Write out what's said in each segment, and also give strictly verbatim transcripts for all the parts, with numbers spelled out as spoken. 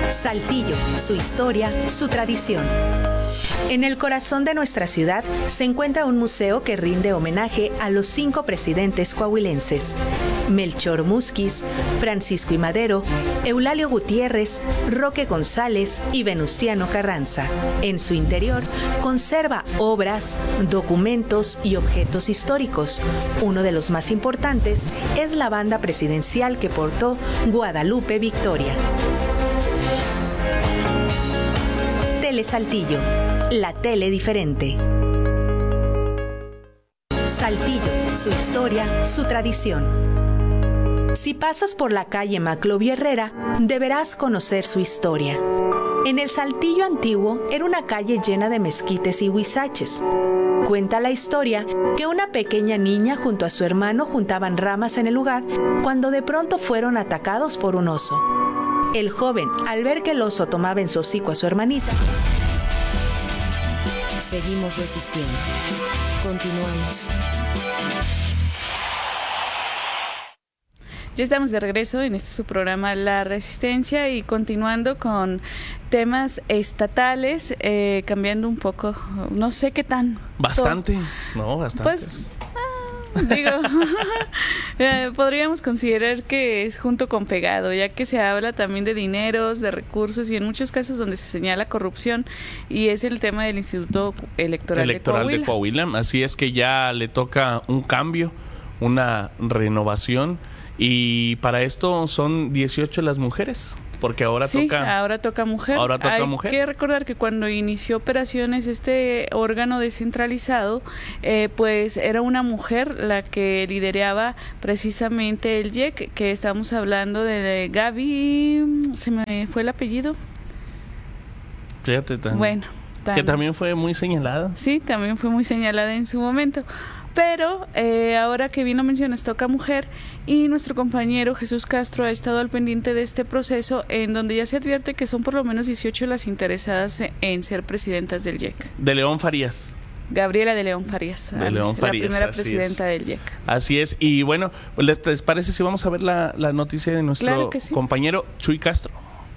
Saltillo, su historia, su tradición. En el corazón de nuestra ciudad se encuentra un museo que rinde homenaje a los cinco presidentes coahuilenses: Melchor Musquiz, Francisco I. Madero, Eulalio Gutiérrez, Roque González y Venustiano Carranza. En su interior conserva obras, documentos y objetos históricos. Uno de los más importantes es la banda presidencial que portó Guadalupe Victoria. Tele Saltillo, la tele diferente. Saltillo, su historia, su tradición. Si pasas por la calle Maclovio Herrera, deberás conocer su historia. En el Saltillo antiguo era una calle llena de mezquites y huizaches. Cuenta la historia que una pequeña niña junto a su hermano juntaban ramas en el lugar cuando de pronto fueron atacados por un oso. El joven, al ver que el oso tomaba en su hocico a su hermanita, seguimos resistiendo. Continuamos. Ya estamos de regreso en este su programa La Resistencia y continuando con temas estatales, eh, cambiando un poco, no sé qué tan... Bastante, todo. no, bastante. Pues, ah, digo, eh, podríamos considerar que es junto con pegado, ya que se habla también de dineros, de recursos y en muchos casos donde se señala corrupción, y es el tema del Instituto Electoral, Electoral de, Coahuila. de Coahuila. Así es que ya le toca un cambio, una renovación. Y para esto son dieciocho las mujeres, porque ahora sí, toca... ahora toca mujer. Ahora toca Hay mujer. Hay que recordar que cuando inició operaciones este órgano descentralizado, eh, pues era una mujer la que lideraba precisamente el I E C, que estamos hablando de Gaby... ¿Se me fue el apellido? Fíjate, tan, bueno, tan, que también fue muy señalada. Sí, también fue muy señalada en su momento. Pero eh, ahora que bien lo mencionas, toca mujer, y nuestro compañero Jesús Castro ha estado al pendiente de este proceso, en donde ya se advierte que son por lo menos dieciocho las interesadas en ser presidentas del I E C. De León Farías. Gabriela de León Farías. De León Farías. La primera presidenta del I E C. Así es. Y bueno, ¿les, les parece si vamos a ver la, la noticia de nuestro claro que sí. compañero Chuy Castro?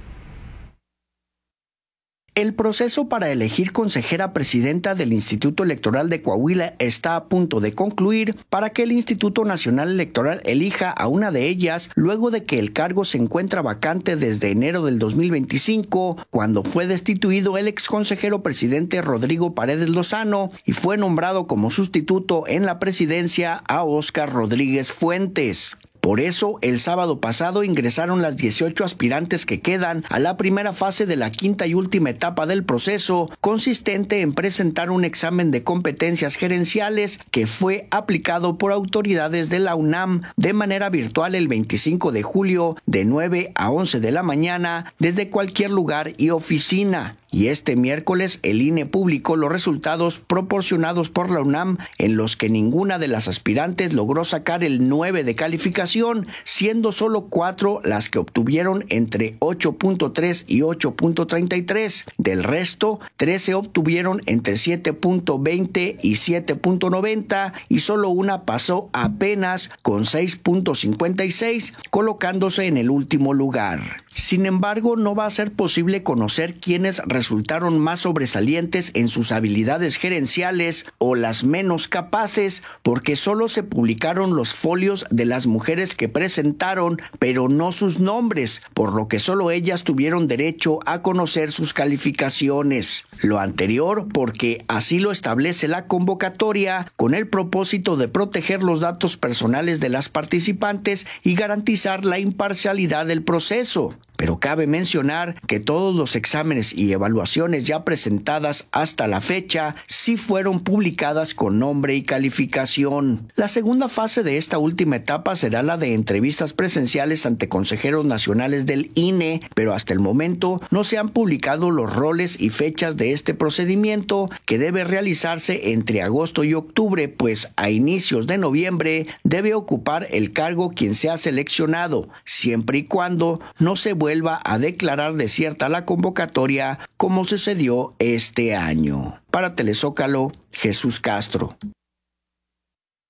El proceso para elegir consejera presidenta del Instituto Electoral de Coahuila está a punto de concluir para que el Instituto Nacional Electoral elija a una de ellas luego de que el cargo se encuentra vacante desde enero del dos mil veinticinco, cuando fue destituido el exconsejero presidente Rodrigo Paredes Lozano y fue nombrado como sustituto en la presidencia a Óscar Rodríguez Fuentes. Por eso, el sábado pasado ingresaron las dieciocho aspirantes que quedan a la primera fase de la quinta y última etapa del proceso, consistente en presentar un examen de competencias gerenciales que fue aplicado por autoridades de la UNAM de manera virtual el veinticinco de julio de nueve a once de la mañana desde cualquier lugar y oficina. Y este miércoles el I N E publicó los resultados proporcionados por la UNAM, en los que ninguna de las aspirantes logró sacar el nueve de calificación, siendo solo cuatro las que obtuvieron entre ocho punto tres y ocho punto treinta y tres. Del resto, trece obtuvieron entre siete punto veinte y siete punto noventa y solo una pasó apenas con seis punto cincuenta y seis, colocándose en el último lugar. Sin embargo, no va a ser posible conocer quiénes resultaron más sobresalientes en sus habilidades gerenciales o las menos capaces, porque solo se publicaron los folios de las mujeres que presentaron, pero no sus nombres, por lo que solo ellas tuvieron derecho a conocer sus calificaciones. Lo anterior porque así lo establece la convocatoria, con el propósito de proteger los datos personales de las participantes y garantizar la imparcialidad del proceso. Pero cabe mencionar que todos los exámenes y evaluaciones ya presentadas hasta la fecha sí fueron publicadas con nombre y calificación. La segunda fase de esta última etapa será la de entrevistas presenciales ante consejeros nacionales del I N E, pero hasta el momento no se han publicado los roles y fechas de este procedimiento, que debe realizarse entre agosto y octubre, pues a inicios de noviembre debe ocupar el cargo quien sea seleccionado, siempre y cuando no se vuelva vuelva a declarar desierta la convocatoria como sucedió este año. Para Telezócalo, Jesús Castro.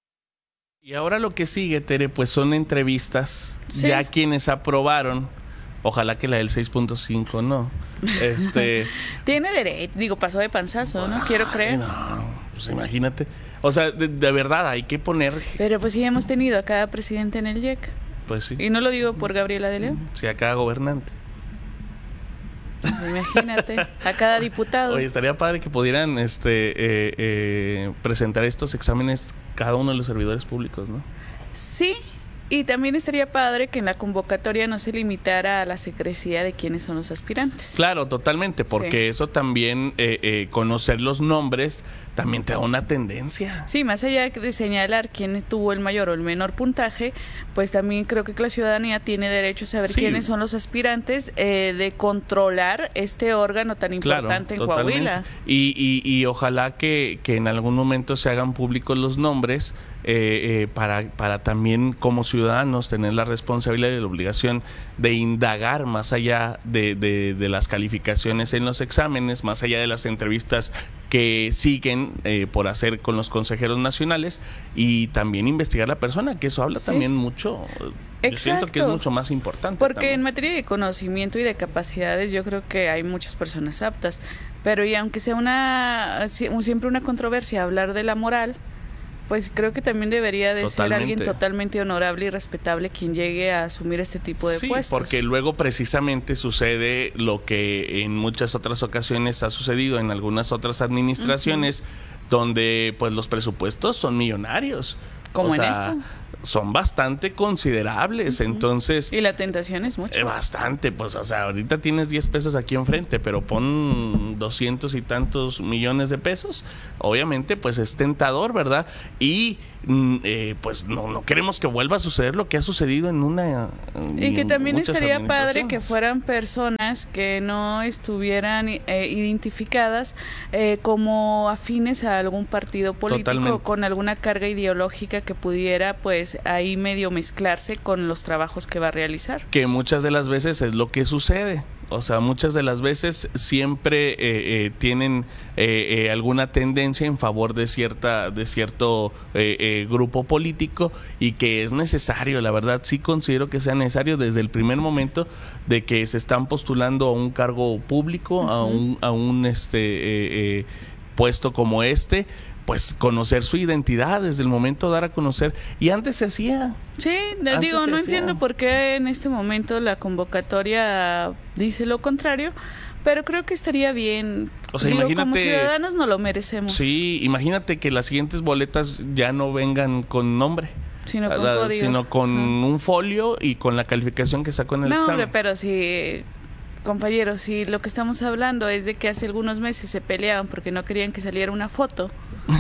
Y ahora lo que sigue, Tere, pues son entrevistas, sí. Ya quienes aprobaron Ojalá que la del seis punto cinco no. Este Tiene derecho, digo, pasó de panzazo, ¿no? Quiero creer. No, pues imagínate. O sea, de, de verdad hay que poner. Pero pues sí hemos tenido a cada presidente en el Y E C. Pues sí. Y no lo digo por Gabriela de León. Sí, a cada gobernante. Pues imagínate, a cada diputado. Oye, estaría padre que pudieran este eh, eh, presentar estos exámenes cada uno de los servidores públicos, ¿no? Sí, y también estaría padre que en la convocatoria no se limitara a la secrecía de quiénes son los aspirantes. Claro, totalmente, porque sí. Eso también, eh, eh, conocer los nombres, también te da una tendencia. Sí, más allá de señalar quién tuvo el mayor o el menor puntaje, pues también creo que la ciudadanía tiene derecho a saber sí. quiénes son los aspirantes, eh, de controlar este órgano tan importante claro, en totalmente. Coahuila. Y, y, y ojalá que, que en algún momento se hagan públicos los nombres, eh, eh, para, para también como ciudadanos tener la responsabilidad y la obligación de indagar más allá de, de, de las calificaciones en los exámenes, más allá de las entrevistas que siguen eh, por hacer con los consejeros nacionales, y también investigar la persona, que eso habla sí. también mucho. Exacto. Yo siento que es mucho más importante. Porque también. En materia de conocimiento y de capacidades yo creo que hay muchas personas aptas, pero y aunque sea una siempre una controversia hablar de la moral, pues creo que también debería de totalmente. Ser alguien totalmente honorable y respetable quien llegue a asumir este tipo de sí, puestos. Porque luego precisamente sucede lo que en muchas otras ocasiones ha sucedido en algunas otras administraciones, uh-huh. donde pues los presupuestos son millonarios. Como o en sea, esto. Son bastante considerables, uh-huh. entonces... Y la tentación es mucho. Eh, bastante, pues, o sea, ahorita tienes diez pesos aquí enfrente, pero pon doscientos y tantos millones de pesos, obviamente, pues es tentador, ¿verdad? Y, eh, pues, no, no queremos que vuelva a suceder lo que ha sucedido en una... Y que también estaría padre que fueran personas que no estuvieran eh, identificadas eh, como afines a algún partido político, totalmente. Con alguna carga ideológica que pudiera, pues, ahí medio mezclarse con los trabajos que va a realizar. Que muchas de las veces es lo que sucede. O sea, muchas de las veces siempre eh, eh, tienen eh, eh, alguna tendencia en favor de cierta de cierto eh, eh, grupo político, y que es necesario, la verdad sí considero que sea necesario desde el primer momento de que se están postulando a un cargo público, uh-huh. a un a un este eh, eh, puesto como este, pues conocer su identidad desde el momento de dar a conocer. Y antes se hacía. Sí, antes digo, no hacía. Entiendo por qué en este momento la convocatoria dice lo contrario, pero creo que estaría bien. O sea, digo, imagínate, como ciudadanos no lo merecemos. Sí, imagínate que las siguientes boletas ya no vengan con nombre, sino con, la, código. Sino con uh-huh. un folio y con la calificación que sacó en el no, examen. No, pero si... Compañeros, si lo que estamos hablando es de que hace algunos meses se peleaban porque no querían que saliera una foto,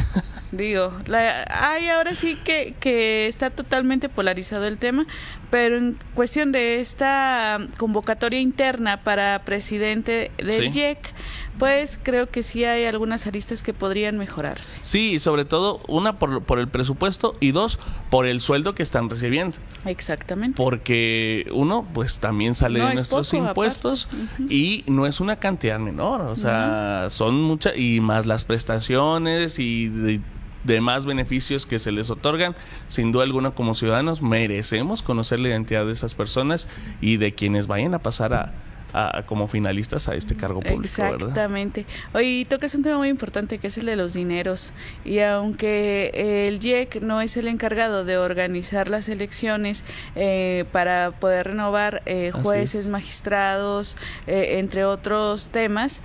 digo, la, ay, ahora sí que, que está totalmente polarizado el tema, pero en cuestión de esta convocatoria interna para presidente del sí. Y E C, pues creo que sí hay algunas aristas que podrían mejorarse. Sí, y sobre todo, una por, por el presupuesto, y dos, por el sueldo que están recibiendo. Exactamente. Porque uno, pues también sale no de nuestros poco, impuestos, uh-huh. y no es una cantidad menor, o sea, uh-huh. son muchas, y más las prestaciones y de, demás beneficios que se les otorgan. Sin duda alguna, como ciudadanos merecemos conocer la identidad de esas personas y de quienes vayan a pasar a A, a, como finalistas a este cargo público. Exactamente. ¿Verdad? Oye, tocas un tema muy importante que es el de los dineros, y aunque el Y E C no es el encargado de organizar las elecciones eh, para poder renovar eh, jueces, magistrados, eh, entre otros temas,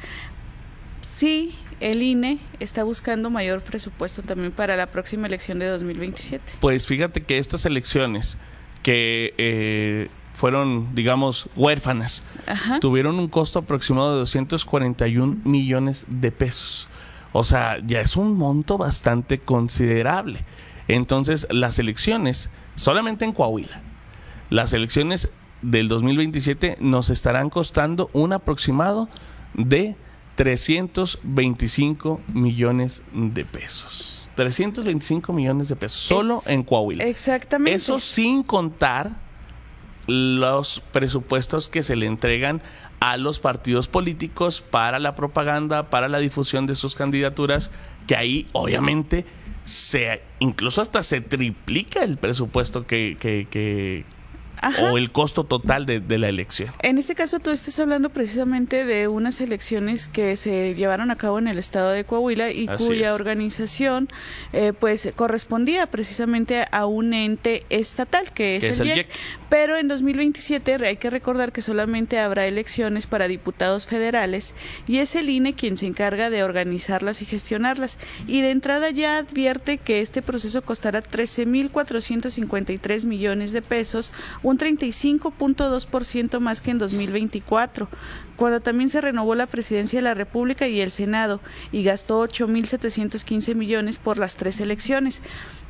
sí, el I N E está buscando mayor presupuesto también para la próxima elección de dos mil veintisiete. Pues fíjate que estas elecciones que eh, fueron, digamos, huérfanas, ajá. tuvieron un costo aproximado de doscientos cuarenta y un millones de pesos. O sea, ya es un monto bastante considerable. Entonces, las elecciones, solamente en Coahuila, las elecciones del dos mil veintisiete nos estarán costando un aproximado de trescientos veinticinco millones de pesos. trescientos veinticinco millones de pesos, solo es, en Coahuila. Exactamente. Eso sin contar los presupuestos que se le entregan a los partidos políticos para la propaganda, para la difusión de sus candidaturas, que ahí obviamente se incluso hasta se triplica el presupuesto que, que, que o el costo total de, de la elección. En este caso tú estás hablando precisamente de unas elecciones que se llevaron a cabo en el estado de Coahuila y Así cuya es. organización eh, pues correspondía precisamente a un ente estatal que es, Que el, es el I E C. I E C. Pero en dos mil veintisiete hay que recordar que solamente habrá elecciones para diputados federales y es el I N E quien se encarga de organizarlas y gestionarlas. Y de entrada ya advierte que este proceso costará trece mil cuatrocientos cincuenta y tres millones de pesos, un treinta y cinco punto dos por ciento más que en dos mil veinticuatro, cuando también se renovó la presidencia de la República y el Senado y gastó ocho mil setecientos quince millones por las tres elecciones.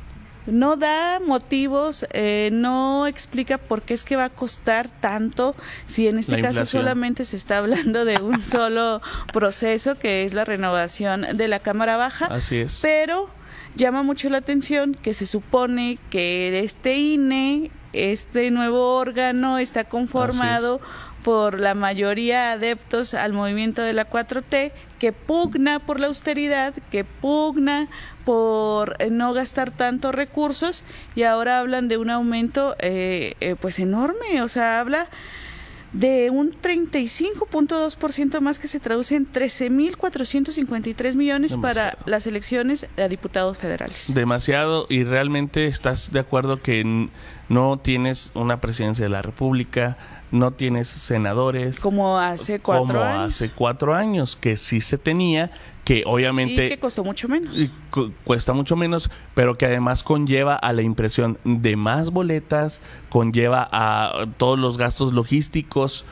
No da motivos, eh, no explica por qué es que va a costar tanto si en este La caso inflación. solamente se está hablando de un solo proceso que es la renovación de la Cámara Baja. Así es. Pero llama mucho la atención que se supone que este I N E, este nuevo órgano, está conformado por la mayoría adeptos al movimiento de la cuatro T, que pugna por la austeridad, que pugna por no gastar tantos recursos, y ahora hablan de un aumento eh, eh, pues enorme, o sea, habla de un treinta y cinco punto dos por ciento más, que se traduce en trece mil cuatrocientos cincuenta y tres millones Demasiado. para las elecciones a diputados federales. Demasiado. ¿Y realmente estás de acuerdo que n- no tienes una presidencia de la República, no tienes senadores? Como hace cuatro como años. hace cuatro años, que sí se tenía, que obviamente Y que costó mucho menos. y cu- cuesta mucho menos, pero que además conlleva a la impresión de más boletas, conlleva a todos los gastos logísticos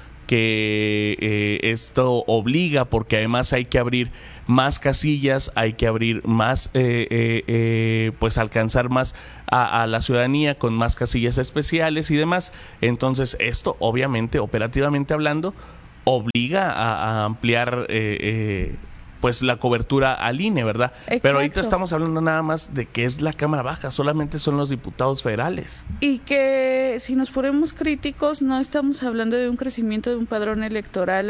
que eh, esto obliga, porque además hay que abrir más casillas, hay que abrir más, eh, eh, eh, pues alcanzar más a, a la ciudadanía con más casillas especiales y demás. Entonces esto obviamente, operativamente hablando, obliga a, a ampliar eh, eh, pues la cobertura al I N E, ¿verdad? Exacto. Pero ahorita estamos hablando nada más de que es la Cámara Baja, solamente son los diputados federales. Y que si nos ponemos críticos, no estamos hablando de un crecimiento de un padrón electoral,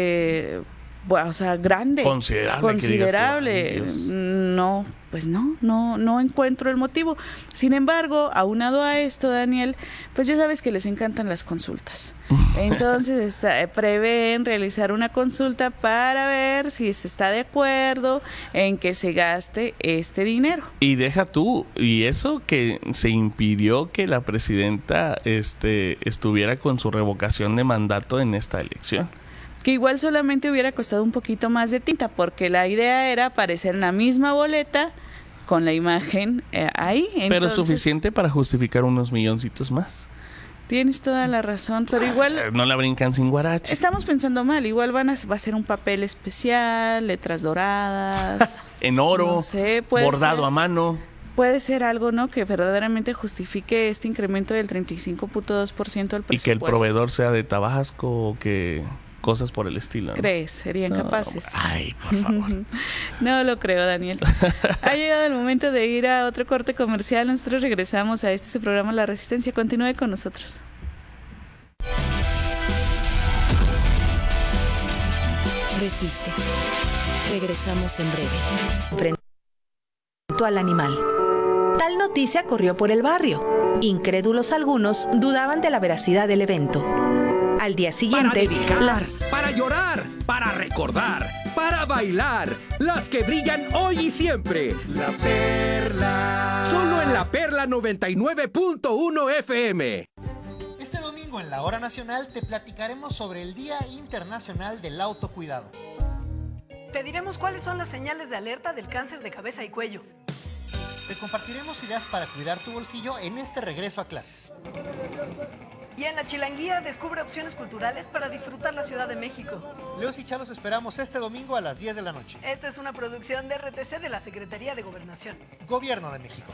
eh, bueno, o sea, grande. Considerable. Considerable. Que digas tú, ay, Dios. No, pues no, no, no encuentro el motivo. Sin embargo, aunado a esto, Daniel, pues ya sabes que les encantan las consultas. Entonces está, prevén realizar una consulta para ver si se está de acuerdo en que se gaste este dinero. Y deja tú, y eso que se impidió que la presidenta este, estuviera con su revocación de mandato en esta elección. Que igual solamente hubiera costado un poquito más de tinta, porque la idea era aparecer en la misma boleta con la imagen eh, ahí. Pero Entonces, suficiente para justificar unos milloncitos más. Tienes toda la razón, pero igual Eh, No la brincan sin guarache. estamos pensando mal. Igual van a, va a ser un papel especial, letras doradas. En oro, No sé, puede bordado ser. a mano. Puede ser algo, ¿no?, que verdaderamente justifique este incremento del treinta y cinco punto dos por ciento del Y presupuesto. que el proveedor sea de Tabasco o que cosas por el estilo, ¿no? ¿Crees? ¿Serían No, capaces? Ay, por favor. No lo creo, Daniel. Ha llegado el momento de ir a otro corte comercial. Nosotros regresamos a este su programa La Resistencia. Continúe con nosotros. Resiste. Regresamos en breve. Frente al animal. Tal noticia corrió por el barrio. Incrédulos algunos dudaban de la veracidad del evento. Al día Para siguiente, dedicar, la- para llorar, para recordar, para bailar, las que brillan hoy y siempre. La Perla. Solo en La Perla noventa y nueve punto uno F M. Este domingo en la Hora Nacional te platicaremos sobre el Día Internacional del Autocuidado. Te diremos cuáles son las señales de alerta del cáncer de cabeza y cuello. Te compartiremos ideas para cuidar tu bolsillo en este regreso a clases. Y en la Chilanguía descubre opciones culturales para disfrutar la Ciudad de México. Leos y Chalos esperamos este domingo a las diez de la noche. Esta es una producción de R T C de la Secretaría de Gobernación. Gobierno de México.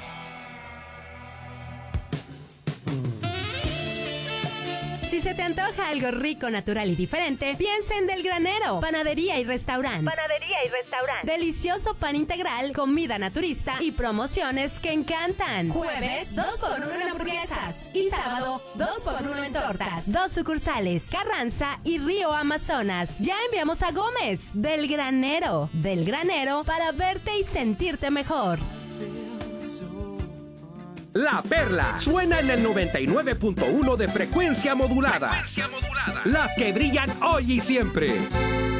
Si se te antoja algo rico, natural y diferente, piensa en Del Granero, panadería y restaurante. Panadería y restaurante. Delicioso pan integral, comida naturista y promociones que encantan. Jueves, dos por uno en hamburguesas. Y sábado, dos por uno en tortas. Dos sucursales, Carranza y Río Amazonas. Ya enviamos a Gómez. Del Granero. Del Granero para verte y sentirte mejor. La Perla suena en el noventa y nueve punto uno de frecuencia modulada. Frecuencia modulada. Las que brillan hoy y siempre.